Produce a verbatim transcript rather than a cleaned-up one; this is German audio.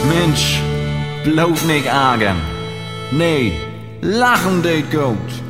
Mensch, bloot nicht argen. Nee, lachen deed goed.